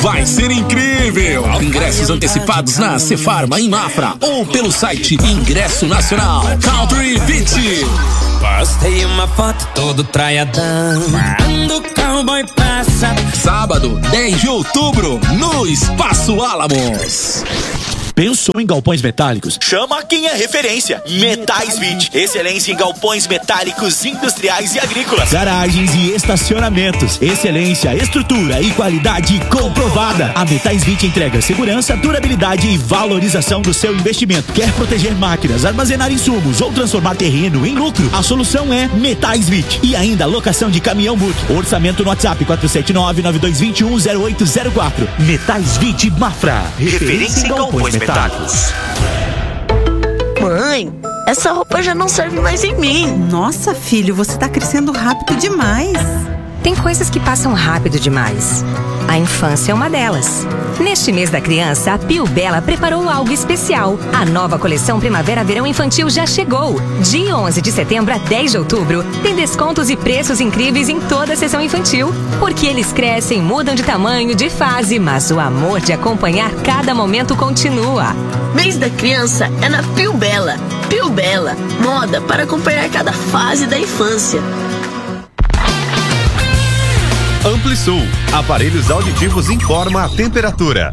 vai ser incrível. Ingressos antecipados na Cefarma, em Mafra ou pelo site Ingresso Nacional. Country Beat. Postei uma foto todo traiadão quando o cowboy passa. Sábado, 10 de outubro, no Espaço Álamos. Pensou em galpões metálicos? Chama quem é referência. Metais Vit. Excelência em galpões metálicos industriais e agrícolas. Garagens e estacionamentos. Excelência, estrutura e qualidade comprovada. A Metais Vit entrega segurança, durabilidade e valorização do seu investimento. Quer proteger máquinas, armazenar insumos ou transformar terreno em lucro? A solução é Metais Vit. E ainda locação de caminhão multi. Orçamento no WhatsApp 479-9221-0804. Metais Vit Mafra. Referência em galpões metálicos. Mãe, essa roupa já não serve mais em mim. Nossa, filho, você tá crescendo rápido demais. Tem coisas que passam rápido demais. A infância é uma delas. Neste mês da criança, a Pio Bela preparou algo especial. A nova coleção Primavera-Verão Infantil já chegou. De 11 de setembro a 10 de outubro, tem descontos e preços incríveis em toda a seção infantil. Porque eles crescem, mudam de tamanho, de fase, mas o amor de acompanhar cada momento continua. Mês da criança é na Pio Bela. Pio Bela, moda para acompanhar cada fase da infância. Amplisul, aparelhos auditivos informa a temperatura.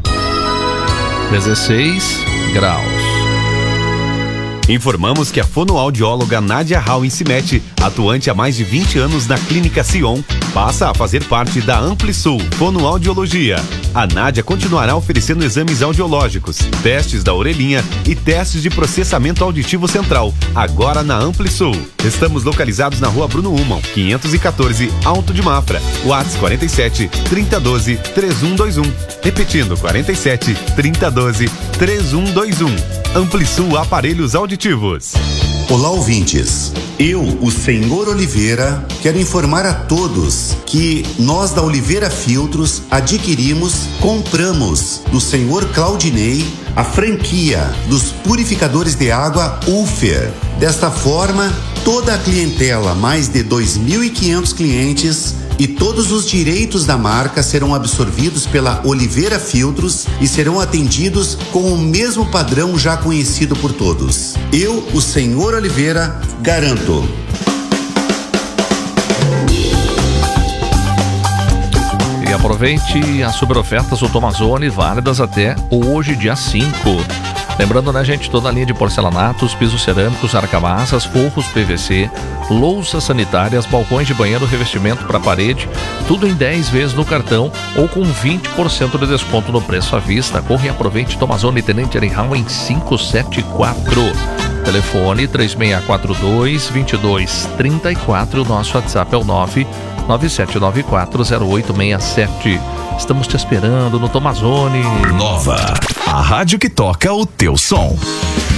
16 graus. Informamos que a fonoaudióloga Nádia Hall Incimete, atuante há mais de 20 anos na Clínica Sion, passa a fazer parte da Amplisul Fonoaudiologia. A Nádia continuará oferecendo exames audiológicos, testes da orelhinha e testes de processamento auditivo central, agora na Amplisul. Estamos localizados na Rua Bruno Uman, 514, Alto de Mafra. WhatsApp 47 3012 3121. Repetindo, 47 3012 3121. Amplisul Aparelhos Auditivos. Olá, ouvintes. Eu, o Senhor Oliveira, quero informar a todos que nós da Oliveira Filtros compramos do Senhor Claudinei a franquia dos purificadores de água Ulfer. Desta forma, toda a clientela, mais de 2.500 clientes, e todos os direitos da marca serão absorvidos pela Oliveira Filtros e serão atendidos com o mesmo padrão já conhecido por todos. Eu, o Senhor Oliveira, garanto. E aproveite as super ofertas do Tomazone, válidas até hoje, dia 5. Lembrando, né, gente, toda a linha de porcelanatos, pisos cerâmicos, arcamassas, forros PVC, louças sanitárias, balcões de banheiro, revestimento para parede, tudo em 10 vezes no cartão ou com 20% de desconto no preço à vista. Corre e aproveite. Tomazone, Tenente Arenhal em 574. Telefone 3642-2234. Nosso WhatsApp é o 997940867. Estamos te esperando no Tomazone. Nova, a rádio que toca o teu som.